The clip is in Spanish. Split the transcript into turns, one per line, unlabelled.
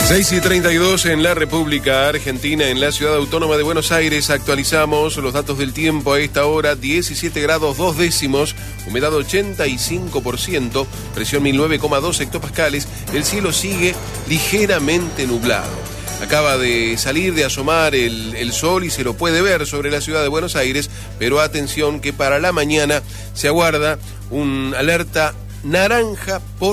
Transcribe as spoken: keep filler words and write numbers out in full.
seis y treinta y dos en la República Argentina, en la Ciudad Autónoma de Buenos Aires. Actualizamos los datos del tiempo a esta hora: diecisiete grados dos décimos, humedad ochenta y cinco por ciento, presión mil nueve coma dos hectopascales. El cielo sigue ligeramente nublado. Acaba de salir, de asomar el, el sol y se lo puede ver sobre la ciudad de Buenos Aires, pero atención que para la mañana se aguarda un alerta naranja por